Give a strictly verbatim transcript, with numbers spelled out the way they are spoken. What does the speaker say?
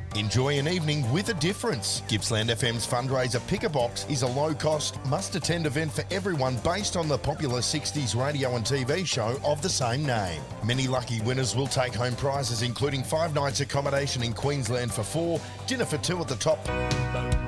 Enjoy an evening with a difference. Gippsland F M's fundraiser Pick a Box is a low-cost, must-attend event for everyone based on the popular sixties radio and T V show of the same name. Many lucky winners will take home prizes including five nights accommodation in Queensland for four, dinner for two at the top